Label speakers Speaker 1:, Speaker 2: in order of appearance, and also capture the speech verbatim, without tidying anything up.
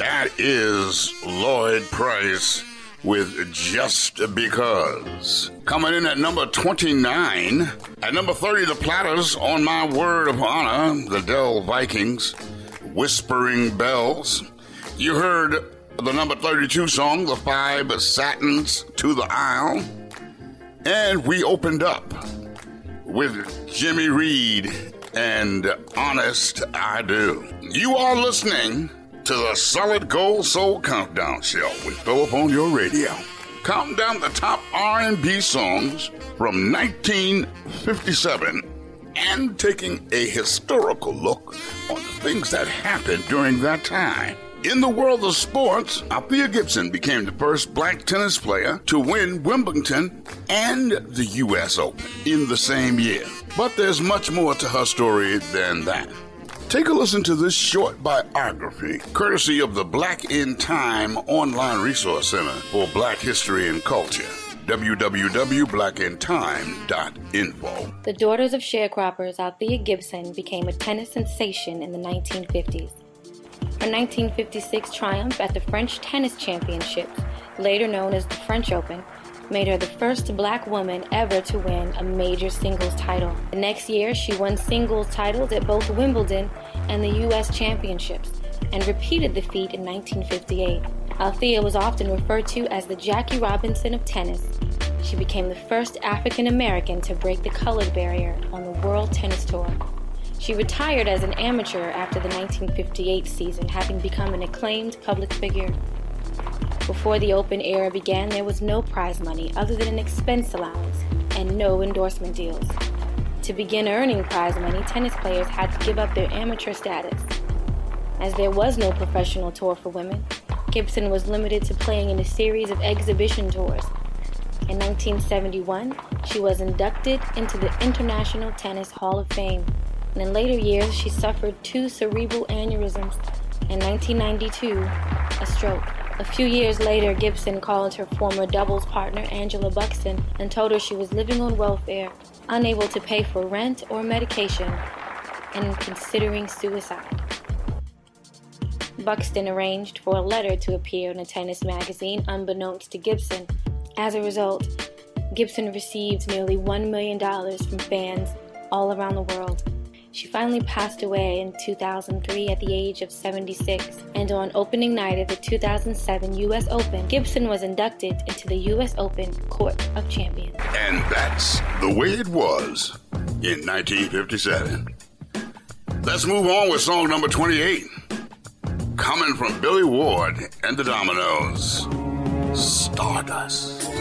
Speaker 1: That is Lloyd Price with Just Because. Coming in at number twenty-nine. At number thirty, the Platters, On My Word of Honor, the Dell Vikings, Whispering Bells. You heard the number thirty-two song, The Five Satins to the Isle. And we opened up with Jimmy Reed and Honest I Do. You are listening to the Solid Gold Soul Countdown Show with Philip on your radio. Counting down the top R and B songs from nineteen fifty-seven and taking a historical look on the things that happened during that time. In the world of sports, Althea Gibson became the first black tennis player to win Wimbledon and the U S Open in the same year. But there's much more to her story than that. Take a listen to this short biography, courtesy of the Black in Time online resource center for Black history and culture. w w w dot black in time dot info.
Speaker 2: The Daughters of Sharecroppers, Althea Gibson, became a tennis sensation in the nineteen fifties. Her nineteen fifty-six triumph at the French Tennis Championships, later known as the French Open, made her the first black woman ever to win a major singles title. The next year, she won singles titles at both Wimbledon and the U S Championships, and repeated the feat in nineteen fifty-eight. Althea was often referred to as the Jackie Robinson of tennis. She became the first African American to break the colored barrier on the World Tennis Tour. She retired as an amateur after the nineteen fifty-eight season, having become an acclaimed public figure. Before the Open era began, there was no prize money other than an expense allowance and no endorsement deals. To begin earning prize money, tennis players had to give up their amateur status. As there was no professional tour for women, Gibson was limited to playing in a series of exhibition tours. In nineteen seventy-one, she was inducted into the International Tennis Hall of Fame, and in later years she suffered two cerebral aneurysms. In nineteen ninety-two, a stroke. A few years later, Gibson called her former doubles partner, Angela Buxton, and told her she was living on welfare, unable to pay for rent or medication, and considering suicide. Buxton arranged for a letter to appear in a tennis magazine unbeknownst to Gibson. As a result, Gibson received nearly one million dollars from fans all around the world. She finally passed away in two thousand three at the age of seventy-six, and on opening night of the two thousand seven U S Open, Gibson was inducted into the U S Open Court of Champions.
Speaker 1: And that's the way it was in nineteen fifty-seven. Let's move on with song number twenty-eight. Coming from Billy Ward and the Dominoes, Stardust.